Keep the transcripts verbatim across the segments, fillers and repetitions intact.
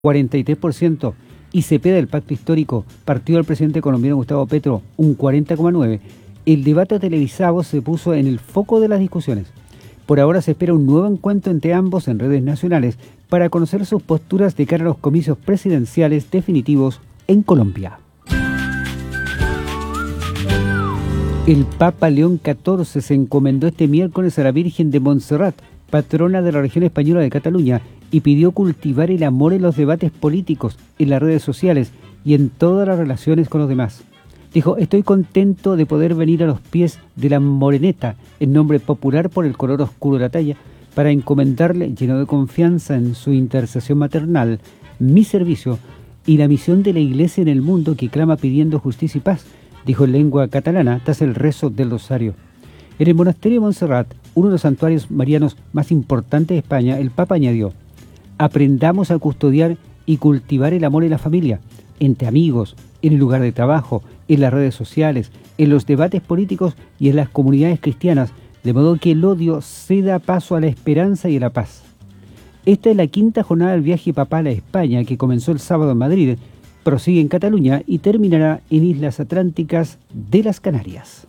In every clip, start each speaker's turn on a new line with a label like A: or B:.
A: cuarenta y tres por ciento. Y Cepeda del Pacto Histórico, partido del presidente colombiano Gustavo Petro, un cuarenta coma nueve por ciento. El debate televisado se puso en el foco de las discusiones. Por ahora se espera un nuevo encuentro entre ambos en redes nacionales para conocer sus posturas de cara a los comicios presidenciales definitivos en Colombia. El Papa León catorce se encomendó este miércoles a la Virgen de Montserrat, patrona de la región española de Cataluña, y pidió cultivar el amor en los debates políticos, en las redes sociales y en todas las relaciones con los demás. Dijo: estoy contento de poder venir a los pies de la Moreneta, en nombre popular por el color oscuro de la talla, para encomendarle, lleno de confianza en su intercesión maternal, mi servicio y la misión de la Iglesia en el mundo que clama pidiendo justicia y paz, dijo en lengua catalana tras el rezo del rosario. En el monasterio de Montserrat, uno de los santuarios marianos más importantes de España, el Papa añadió: aprendamos a custodiar y cultivar el amor en la familia, entre amigos, en el lugar de trabajo, en las redes sociales, en los debates políticos y en las comunidades cristianas, de modo que el odio ceda paso a la esperanza y a la paz. Esta es la quinta jornada del viaje papal a España, que comenzó el sábado en Madrid, prosigue en Cataluña y terminará en Islas Atlánticas de las Canarias.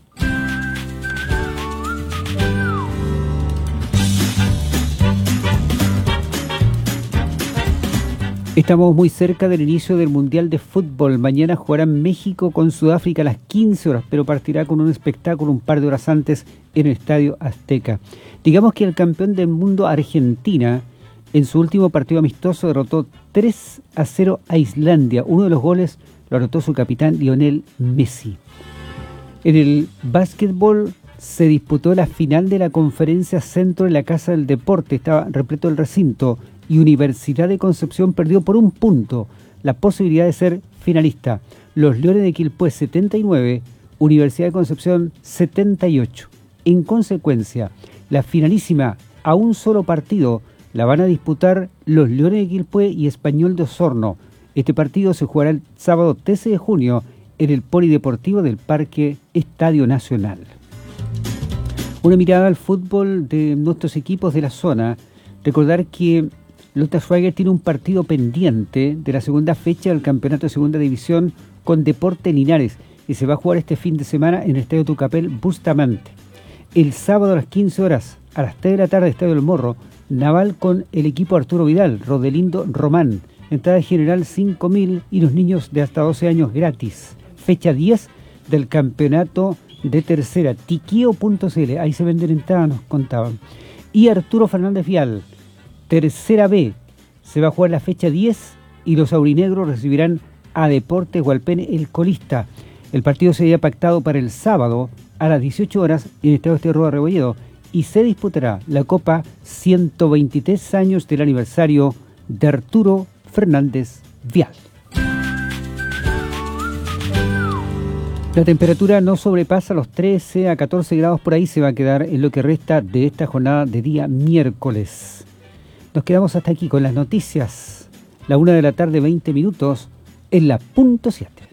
A: Estamos muy cerca del inicio del Mundial de Fútbol. Mañana jugarán México con Sudáfrica a las quince horas, pero partirá con un espectáculo un par de horas antes en el Estadio Azteca. Digamos que el campeón del mundo, Argentina, en su último partido amistoso derrotó tres a cero a Islandia. Uno de los goles lo anotó su capitán Lionel Messi. En el básquetbol se disputó la final de la Conferencia Centro en la Casa del Deporte. Estaba repleto el recinto y Universidad de Concepción perdió por un punto la posibilidad de ser finalista. Los Leones de Quilpué setenta y nueve, Universidad de Concepción setenta y ocho. En consecuencia, la finalísima a un solo partido la van a disputar los Leones de Quilpué y Español de Osorno. Este partido se jugará el sábado trece de junio en el Polideportivo del Parque Estadio Nacional. Una mirada al fútbol de nuestros equipos de la zona. Recordar que Lota Schwager tiene un partido pendiente de la segunda fecha del campeonato de segunda división con Deportes Linares y se va a jugar este fin de semana en el Estadio Tucapel Bustamante. El sábado a las quince horas, a las tres de la tarde, Estadio El Morro, Naval con el equipo Arturo Vidal, Rodelindo Román. Entrada general cinco mil y los niños de hasta doce años gratis. Fecha diez del campeonato de tercera, tiquio punto c l, ahí se venden entradas, nos contaban. Y Arturo Fernández Vial, tercera B, se va a jugar la fecha diez y los aurinegros recibirán a Deportes Hualpén, el colista. El partido se había pactado para el sábado a las dieciocho horas en el Estadio Esterro de Rebolledo y se disputará la Copa ciento veintitrés años del aniversario de Arturo Fernández Vial. La temperatura no sobrepasa los trece a catorce grados, por ahí se va a quedar en lo que resta de esta jornada de día miércoles. Nos quedamos hasta aquí con las noticias. La una de la tarde, veinte minutos, en la punto siete.